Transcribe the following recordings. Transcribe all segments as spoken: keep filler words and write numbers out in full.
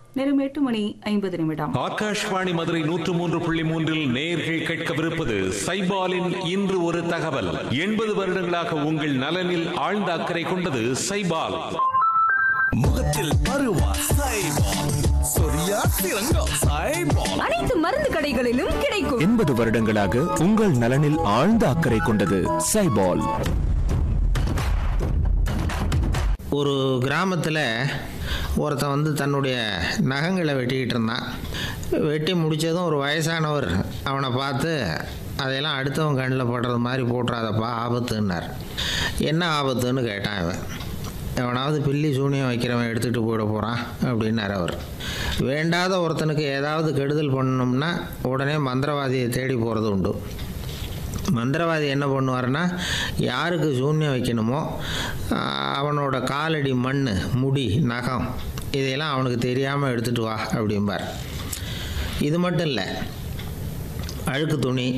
நேரம் எட்டு மணி ஐம்பது நிமிடம். ஆகாஷ்வாணி மதுரை நூற்று மூன்று புள்ளி மூன்றில் நேயர்கள் கேட்கவிருப்பது சைபாலின் இன்று ஒரு தகவல். எண்பது வருடங்களாக உங்கள் நலனில் ஆழ்ந்த அக்கறை கொண்டது சைபால். முகத்தில் பருவா சைபால், சொரியா சிறங்கம் சைபால். அனைத்து மருந்து கடைகளிலும் கிடைக்கும். எண்பது வருடங்களாக உங்கள் நலனில் ஆழ்ந்த அக்கறை கொண்டது சைபால். ஒரு கிராமத்தில் ஒருத்தன் வந்து தன்னுடைய நகங்களை வெட்டிக்கிட்டு இருந்தான். வெட்டி முடித்ததும் ஒரு வயசானவர் அவனை பார்த்து, அதையெல்லாம் அடுத்தவன் கண்ணில் படுறது மாதிரி போட்டுறாதப்பா, ஆபத்துன்னார். என்ன ஆபத்துன்னு கேட்டான் அவன். எவனாவது பில்லி சூனியம் வைக்கிறவன் எடுத்துகிட்டு போயிட போகிறான் அப்படின்னார் அவர். வேண்டாத ஒருத்தனுக்கு ஏதாவது கெடுதல் பண்ணணும்னா உடனே மந்திரவாதியை தேடி போகிறது உண்டு. மந்திரவாதி என்ன பண்ணுவார்னா, யாருக்கு சூன்யம் வைக்கணுமோ அவனோட காலடி, மண், முடி, நகம் இதையெல்லாம் அவனுக்கு தெரியாமல் எடுத்துகிட்டு வா அப்படிம்பார். இது மட்டும் இல்லை, அழுக்கு துணி,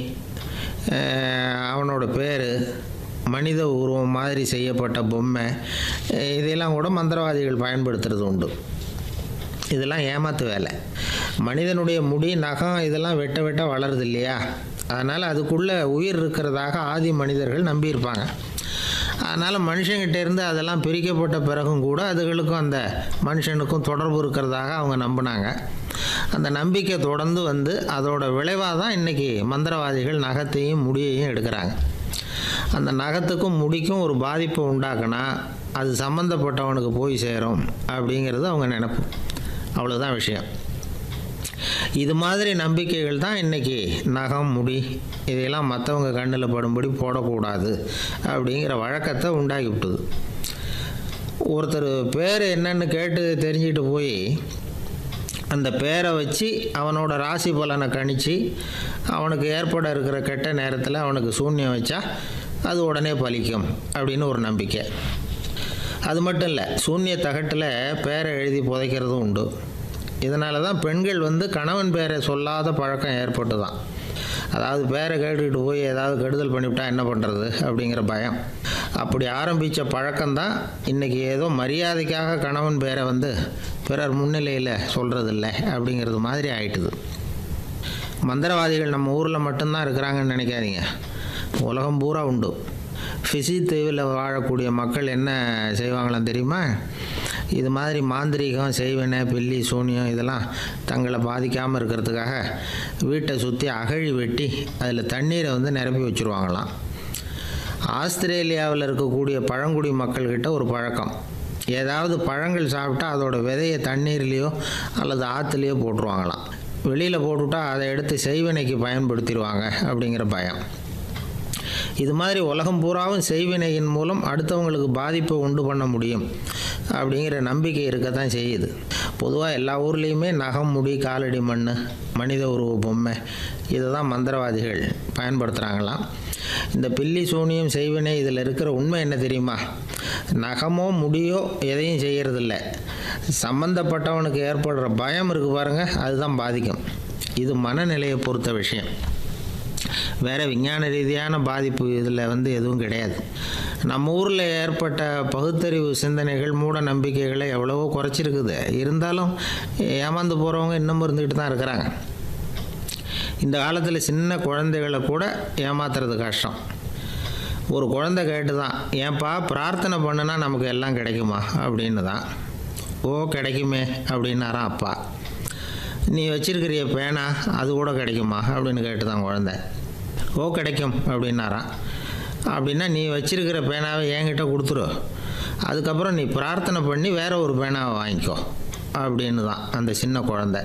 அவனோட பேர், மனித உருவம் மாதிரி செய்யப்பட்ட பொம்மை, இதையெல்லாம் கூட மந்திரவாதிகள் பயன்படுத்துறது உண்டு. இதெல்லாம் ஏமாத்து வேலை. மனிதனுடைய முடி, நகம் இதெல்லாம் வெட்ட வெட்ட வளருது இல்லையா, அதனால் அதுக்குள்ளே உயிர் இருக்கிறதாக ஆதி மனிதர்கள் நம்பியிருப்பாங்க. அதனால் மனுஷங்கிட்ட இருந்து அதெல்லாம் பிரிக்கப்பட்ட பிறகும் கூட அதுகளுக்கும் அந்த மனுஷனுக்கும் தொடர்பு இருக்கிறதாக அவங்க நம்பினாங்க. அந்த நம்பிக்கை தொடர்ந்து வந்து அதோட விளைவாக தான் இன்றைக்கி மந்திரவாதிகள் நகத்தையும் முடியையும் எடுக்கிறாங்க. அந்த நகத்துக்கும் முடிக்கும் ஒரு பாதிப்பை உண்டாக்குனா அது சம்மந்தப்பட்டவனுக்கு போய் சேரும் அப்படிங்கிறது அவங்க நினைப்பு. அவ்வளோதான் விஷயம். இது மாதிரி நம்பிக்கைகள் தான் இன்றைக்கி நகம், முடி இதையெல்லாம் மற்றவங்க கண்ணில் படும்படி போடக்கூடாது அப்படிங்கிற வழக்கத்தை உண்டாக்கி விட்டுது. ஒருத்தர் பேர் என்னன்னு கேட்டு தெரிஞ்சுட்டு போய் அந்த பேரை வச்சு அவனோட ராசி பலனை கணித்து அவனுக்கு ஏற்பட இருக்கிற கெட்ட நேரத்தில் அவனுக்கு சூன்யம் வச்சா அது உடனே பலிக்கும் அப்படின்னு ஒரு நம்பிக்கை. அது மட்டும் இல்லை, சூன்ய தகட்டில் பேரை எழுதி புதைக்கிறதும் உண்டு. இதனால தான் பெண்கள் வந்து கணவன் பேரை சொல்லாத பழக்கம் ஏற்பட்டு தான். அதாவது பேரை கேட்டுக்கிட்டு போய் ஏதாவது கெடுதல் பண்ணிவிட்டா என்ன பண்ணுறது அப்படிங்கிற பயம். அப்படி ஆரம்பித்த பழக்கம்தான் இன்றைக்கி ஏதோ மரியாதைக்காக கணவன் பேரை வந்து பிறர் முன்னிலையில் சொல்கிறதில்ல அப்படிங்கிறது மாதிரி ஆயிட்டுது. மந்திரவாதிகள் நம்ம ஊரில் மட்டும்தான் இருக்கிறாங்கன்னு நினைக்காதீங்க, உலகம் பூரா உண்டு. ஃபிஜி தீவில் வாழக்கூடிய மக்கள் என்ன செய்வாங்களாம் தெரியுமா? இது மாதிரி மாந்திரீகம், செய்வனை, பில்லி, சூனியம் இதெல்லாம் தங்களை பாதிக்காமல் இருக்கிறதுக்காக வீட்டை சுற்றி அகழி வெட்டி அதில் தண்ணீரை வந்து நிரப்பி வச்சுருவாங்களாம். ஆஸ்திரேலியாவில் இருக்கக்கூடிய பழங்குடி மக்கள்கிட்ட ஒரு பழக்கம், ஏதாவது பழங்கள் சாப்பிட்டா அதோட விதையை தண்ணீர்லேயோ அல்லது ஆற்றுலையோ போட்டுருவாங்களாம். வெளியில் போட்டுவிட்டா அதை எடுத்து செய்வினைக்கு பயன்படுத்திடுவாங்க அப்படிங்கிற பயம். இது மாதிரி உலகம் பூராவும் செய்வினையின் மூலம் அடுத்தவங்களுக்கு பாதிப்பை உண்டு பண்ண முடியும் அப்படிங்கிற நம்பிக்கை இருக்கத்தான் செய்யுது. பொதுவாக எல்லா ஊர்லேயுமே நகம், முடி, காலடி, மண், மனித உருவ பொம்மை இதை தான் மந்திரவாதிகள் பயன்படுத்துகிறாங்களாம். இந்த பில்லி, சூனியம், செய்வினை இதில் இருக்கிற உண்மை என்ன தெரியுமா? நகமோ முடியோ எதையும் செய்கிறதில்ல, சம்பந்தப்பட்டவனுக்கு ஏற்படுற பயம் இருக்குது பாருங்கள், அதுதான் பாதிக்கும். இது மனநிலையை பொறுத்த விஷயம். வேறு விஞ்ஞான ரீதியான பாதிப்பு இதில் வந்து எதுவும் கிடையாது. நம்ம ஊரில் ஏற்பட்ட பகுத்தறிவு சிந்தனைகள், மூட நம்பிக்கைகளை எவ்வளவோ குறைச்சிருக்குது. இருந்தாலும் ஏமாந்து போகிறவங்க இன்னமும் இருந்துக்கிட்டு தான் இருக்கிறாங்க. இந்த காலத்தில் சின்ன குழந்தைகளை கூட ஏமாத்துறது கஷ்டம். ஒரு குழந்தை கேட்டு தான், ஏன்பா பிரார்த்தனை பண்ணுனா நமக்கு எல்லாம் கிடைக்குமா அப்படின்னு தான். ஓ கிடைக்குமே அப்படின்னாராம் அப்பா. நீ வச்சிருக்கிறிய பேனா அது கூட கிடைக்குமா அப்படின்னு கேட்டு தான் குழந்தை. ஓ கிடைக்கும் அப்படின்னாராம். அப்படின்னா நீ வச்சிருக்கிற பேனாவை என்கிட்ட கொடுத்துரு, அதுக்கப்புறம் நீ பிரார்த்தனை பண்ணி வேற ஒரு பேனாவை வாங்கிக்கோ அப்படின்னு தான் அந்த சின்ன குழந்தை.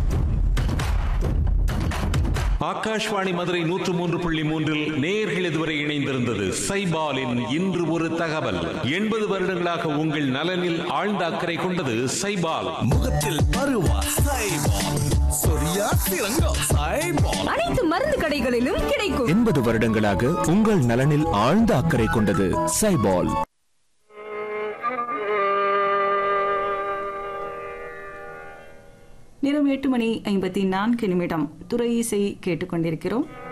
ஆகாஷ்வாணி மதுரை நூற்று மூன்று புள்ளி மூன்றில் நேயர்கள் இதுவரை இணைந்திருந்தது சைபாலின் இன்று ஒரு தகவல். எண்பது வருடங்களாக உங்கள் நலனில் ஆழ்ந்த அக்கறை கொண்டது சைபால். முகத்தில் பருவா சைபால், சொரியா சிறங்கம் சைபால். அனைத்து மருந்து கடைகளிலும் கிடைக்கும். எண்பது வருடங்களாக உங்கள் நலனில் ஆழ்ந்த அக்கறை கொண்டது சைபால். நேரம் எட்டு மணி ஐம்பத்தி நான்கு நிமிடம். துறை இசை கேட்டுக்கொண்டிருக்கிறோம்.